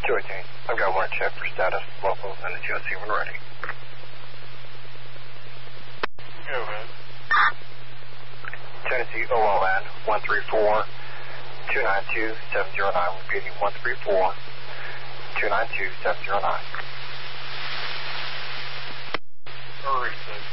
218. I've got one check for status, local, and the GOC when ready. Go ahead. Tennessee OLN 134-292-709. Repeating 134-292-709. Hurry, 6.